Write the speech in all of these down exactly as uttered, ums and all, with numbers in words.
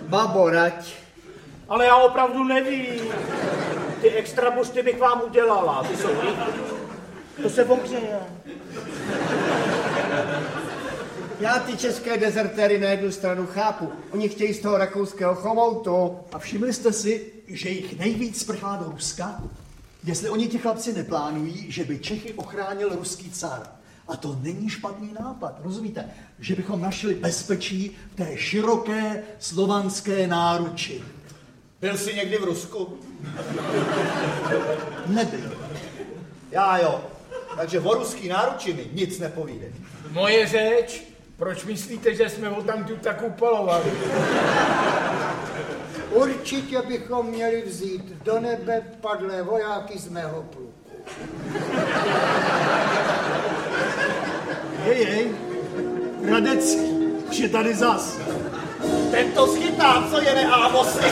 Babo, rať. Ale já opravdu nevím. Ty extra bušty bych vám udělala. Ty jsou rychlý. To se pokřeje. Já ty české dezertéry na jednu stranu chápu. Oni chtějí z toho rakouského chomoutu. A všimli jste si, že jich nejvíc prchá do Ruska? Jestli oni ti chlapci neplánují, že by Čechy ochránil ruský car. A to není špatný nápad, rozumíte? Že bychom našli bezpečí v té široké slovanské náruči. Byl jsi někdy v Rusku? Nebyl. Já jo. Takže o ruský náruči mi nic nepovídej. Moje řeč? Proč myslíte, že jsme ho tam tu tak upalovali? Určitě bychom měli vzít do nebe padlé vojáky z mého pluku. Jej, jej, Radec, už je tady zas. Ten to schytá, co je neámosný.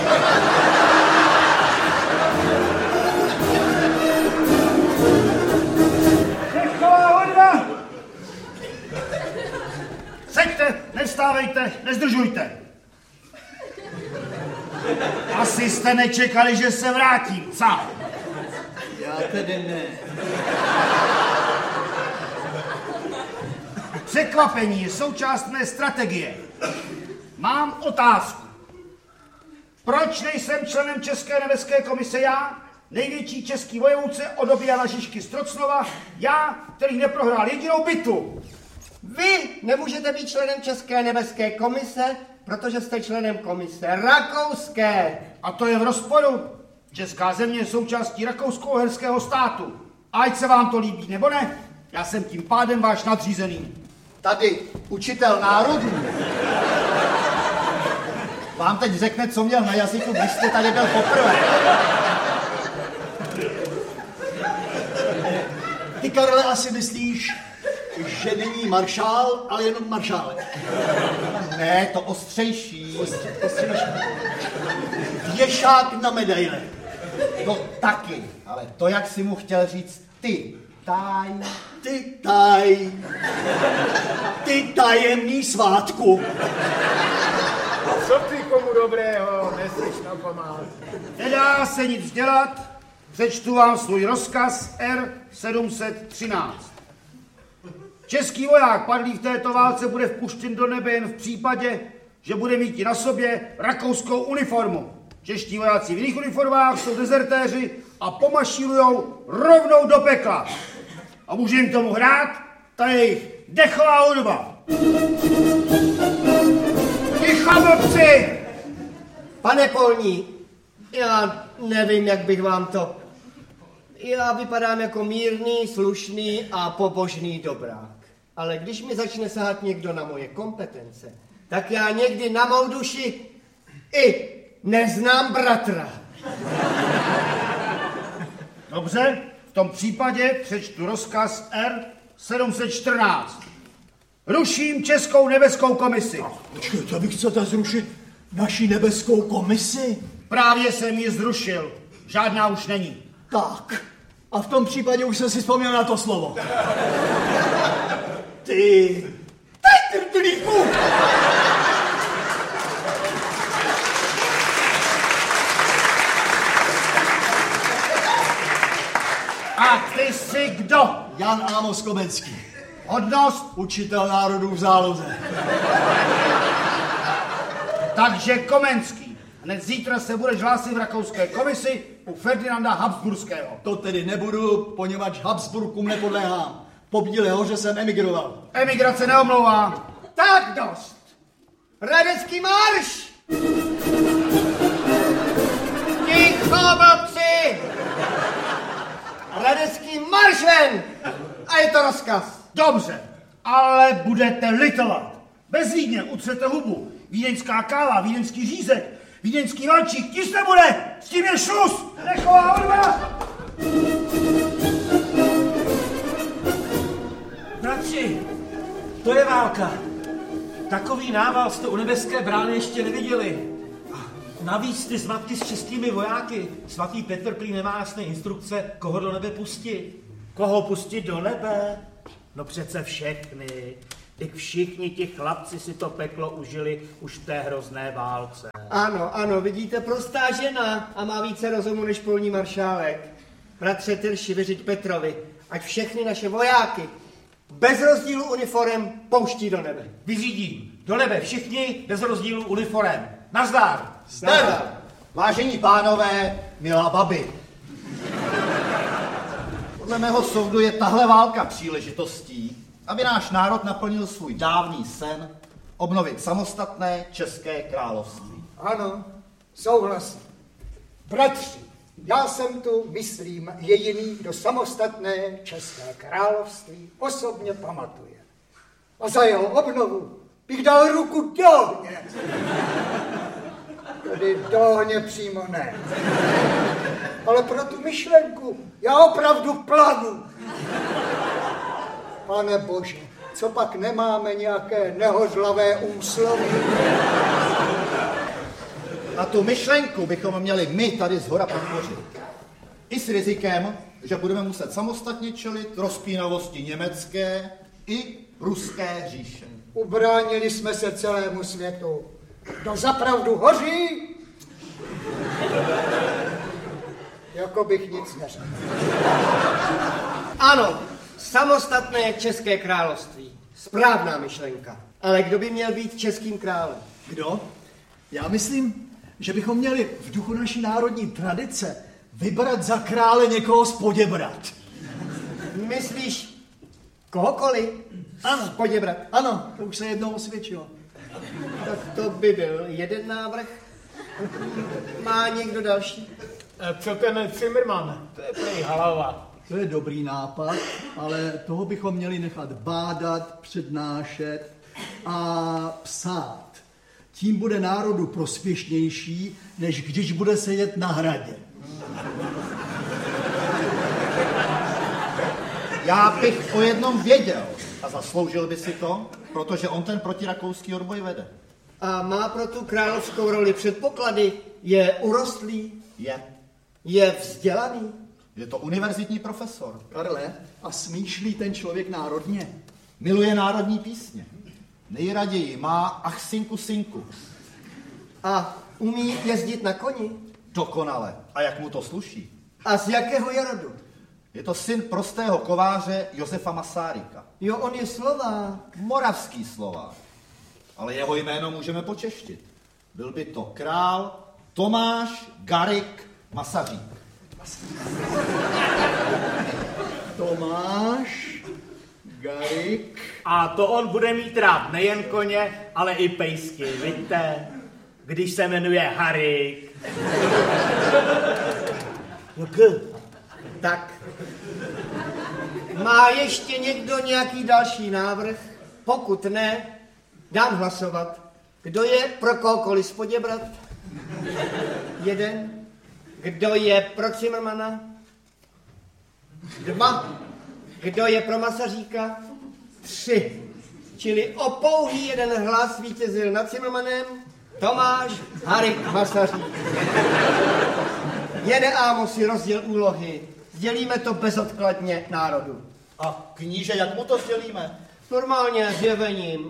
Čechová hodva! Seďte, nevstávejte, nezdržujte. Asi jste nečekali, že se vrátím, co? Já tedy ne. Překvapení je součást mé strategie. Mám otázku. Proč nejsem členem České nebeské komise já, největší český vojevůdce od doby Jana Žižky z Trocnova, já, který neprohrál jedinou bitvu? Vy nemůžete být členem České nebeské komise, protože jste členem komise rakouské. A to je v rozporu. Česká země je součástí rakousko-uherského státu. Ať se vám to líbí, nebo ne, já jsem tím pádem váš nadřízený. Tady učitel národů vám teď řekne, co měl na jazyku, když jste tady byl poprvé. Ty, Karle, asi myslíš, že není maršál, ale jenom maršálek. Ne, to ostřejší. Ostřejší. Věšák na medaile. No taky, ale to, jak jsi mu chtěl říct ty, taj. Ty taj. Ty tajemný svátku. Co ty komu dobrého, neseš na památku. Nedá se nic dělat, přečtu vám svůj rozkaz R sedm set třináct. Český voják padlý v této válce bude vpuštěn do nebe jen v případě, že bude mít na sobě rakouskou uniformu. Čeští vojáci v jiných uniformách jsou dezertéři a pomašírujou rovnou do pekla. A může jim tomu hrát ta jejich dechová hudba. Ticho, blbci! Pane Polní, já nevím, jak bych vám to... Já vypadám jako mírný, slušný a pobožný dobrák. Ale když mi začne sahat někdo na moje kompetence, tak já někdy na mou duši i neznám bratra. Dobře, v tom případě přečtu rozkaz R sedm set čtrnáct. Ruším Českou nebeskou komisi. Počkejte, vy chcete zrušit naši nebeskou komisi? Právě jsem ji zrušil. Žádná už není. Tak. A v tom případě už jsem si vzpomněl na to slovo. Ty... Ty trtlíku! A ty jsi kdo? Jan Amos Komenský. Hodnost? Učitel národů v záloze. Takže Komenský. Hned zítra se budeš hlásit v rakouské komisi u Ferdinanda Habsburského. To tedy nebudu, poněvadž Habsburkům nepodléhám. Po Bílé hoře jsem emigroval. Emigrace neomlouvá. Tak dost. Radecký marš! Ticho, blbci! Radecký marš ven! A je to rozkaz. Dobře, ale budete litovat. Bez Vídně utřete hubu. Vídeňská káva, vídeňský řízek, vídeňský valčík, tis nebude! S tím je šus! Nechová odva! Bratři, to je válka. Takový nával jste u nebeské brány ještě neviděli. A navíc ty zmatky s českými vojáky. Svatý Petr prý nemá jasné instrukce, koho do nebe pustit. Koho pustit do nebe? No přece všechny. Teď všichni ti chlapci si to peklo užili už v té hrozné válce. Ano, ano, vidíte, prostá žena a má více rozumu než polní maršálek. Bratře Tyrši, vyřiď Petrovi, ať všechny naše vojáky bez rozdílu uniforem pouští do nebe. Vyřídím. Do nebe všichni bez rozdílu uniforem. Nazdar. Zdar! Vážení pánové, milá babi. Podle mého soudu je tahle válka příležitostí, aby náš národ naplnil svůj dávný sen obnovit samostatné České království. Ano, souhlasím. Bratři, já jsem tu, myslím, jediný, kdo samostatné České království osobně pamatuje. A za jeho obnovu bych dal ruku do ohně. Tedy do ohně přímo ne. Ale pro tu myšlenku já opravdu planu. Pane Bože, co pak nemáme nějaké nehodlavé úslovy? A tu myšlenku bychom měli my tady zhora podpořit. I s rizikem, že budeme muset samostatně čelit rozpínavosti německé i ruské říše. Ubránili jsme se celému světu. Kdo zapravdu hoří, jako bych nic neřekl. Ano, samostatné České království. Správná myšlenka. Ale kdo by měl být českým králem? Kdo? Já myslím, že bychom měli v duchu naší národní tradice vybrat za krále někoho z Poděbrad. Myslíš kohokoliv? Ano. Z Poděbrad. Ano, to už se jednou osvědčilo. Tak to by byl jeden návrh. Má někdo další? Co ten Zimmermann? To je prej halava. To je dobrý nápad, ale toho bychom měli nechat bádat, přednášet a psát. Tím bude národu prospěšnější, než když bude sedět na hradě. Já bych o jednom věděl a zasloužil by si to, protože on ten protirakouský odboj vede. A má pro tu královskou roli předpoklady? Je urostlý? Je. Je vzdělaný? Je to univerzitní profesor. Karle, a smýšlí ten člověk národně? Miluje národní písně. Nejraději má ach sinku sinku. A umí jezdit na koni? Dokonale. A jak mu to sluší? A z jakého je rodu? Je to syn prostého kováře Josefa Masaryka. Jo, on je Slovák. Moravský Slovák. Ale jeho jméno můžeme počeštit. Byl by to král Tomáš Garik Masařík. Tomáš Garik. A to on bude mít rád nejen koně, ale i pejsky, víte? Když se jmenuje Harik. Jak? Tak. Má ještě někdo nějaký další návrh? Pokud ne, dám hlasovat. Kdo je pro kohokoliv z Poděbrad? Jeden. Kdo je pro Zimmermana? Dva. Kdo je pro Masaříka? Tři. Čili o pouhý jeden hlas vítězil nad Zimmermanem Tomáš Harik Masařík. Jede Ámosi rozděl úlohy. Sdělíme to bezodkladně národu. A kníže, jak mu to sdělíme? Normálně zjevením.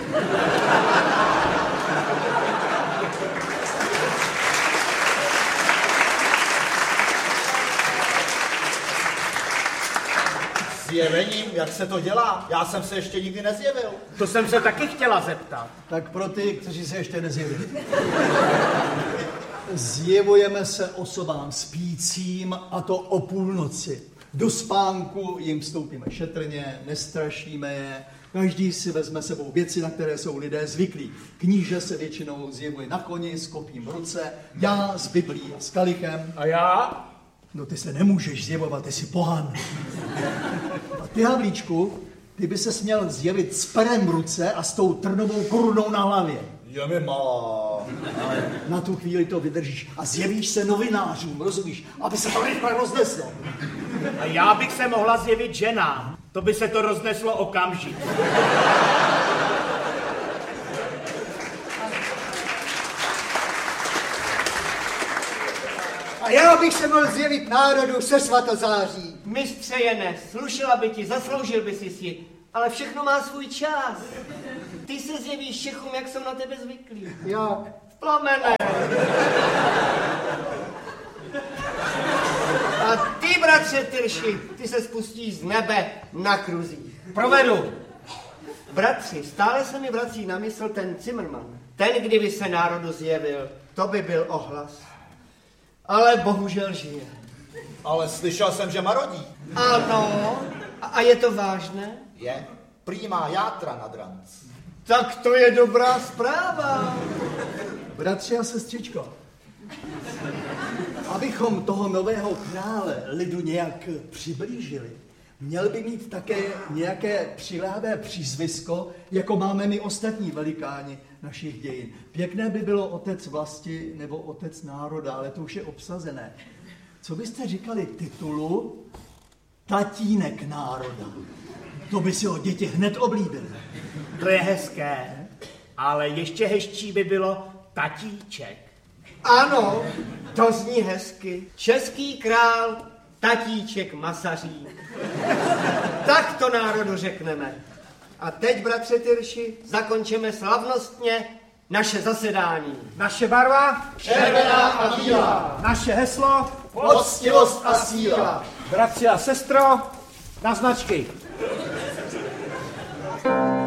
Zjevením, jak se to dělá? Já jsem se ještě nikdy nezjevil. To jsem se taky chtěla zeptat. Tak pro ty, kteří se ještě nezjevili. Zjevujeme se osobám spícím, a to o půlnoci. Do spánku jim vstoupíme šetrně, nestrašíme je. Každý si vezme sebou věci, na které jsou lidé zvyklí. Kníže se většinou zjevuje na koni s kopím v ruce, já s Biblí a s kalichem. A já? No ty se nemůžeš zjevovat, ty jsi pohan. A ty, Havlíčku, ty by se směl zjevit s perem v ruce a s tou trnovou korunou na hlavě. Je mi malá. Ale na tu chvíli to vydržíš a zjevíš se novinářům, rozumíš? Aby se to rychle rozneslo. A já bych se mohla zjevit ženám. To by se to rozneslo okamžitě. A já bych se mohl zjevit národu se svatozáří. Mistře Jene, slušela by ti, zasloužil by si si, ale všechno má svůj čas. Ty se zjevíš Čechům, jak jsou na tebe zvyklí. Jak? V plamené. A ty, bratře Tyrši, ty se spustíš z nebe na kruzích. Provedu. Bratři, stále se mi vrací na mysl ten Zimmermann. Ten, kdyby se národu zjevil, to by byl ohlas. Ale bohužel žije. Ale slyšel jsem, že marodí. Ano, a je to vážné? Je. Prý má játra na dranc. Tak to je dobrá zpráva. Bratři a sestřičko, abychom toho nového krále lidu nějak přiblížili, měl by mít také nějaké přiléhavé přízvisko, jako máme my ostatní velikáni našich dějin. Pěkné by bylo otec vlasti nebo otec národa, ale to už je obsazené. Co byste říkali titulu tatínek národa? To by si ho děti hned oblíbily. To je hezké, ale ještě hezčí by bylo tatíček. Ano, to zní hezky. Český král, tatíček Masařík. Tak to národu řekneme. A teď, bratře Tyrši, zakončíme slavnostně naše zasedání. Naše barva? Červená a bílá. Naše heslo? Poctivost a síla. Bratři a sestro, na značky.